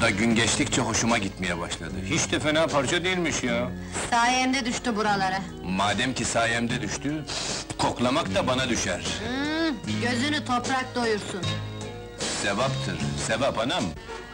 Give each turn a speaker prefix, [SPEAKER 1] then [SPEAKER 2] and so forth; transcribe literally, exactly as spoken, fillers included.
[SPEAKER 1] Bu da gün geçtikçe hoşuma gitmeye başladı. Hiç de fena parça değilmiş ya.
[SPEAKER 2] Sayemde düştü buralara.
[SPEAKER 1] Madem ki sayemde düştü, koklamak da bana düşer.
[SPEAKER 2] Hmm, gözünü toprak doyursun.
[SPEAKER 1] Sevaptır, sevap anam.